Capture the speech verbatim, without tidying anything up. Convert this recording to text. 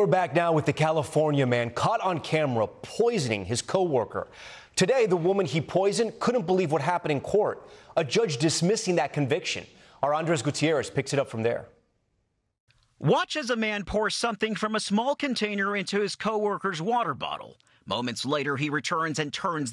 we're back now with the California man caught on camera poisoning his coworker. Today, the woman he poisoned couldn't believe what happened in court. A judge dismissing that conviction. Our Andres Gutierrez picks it up from there. Watch as a man pours something from a small container into his coworker's water bottle. Moments later, he returns and turns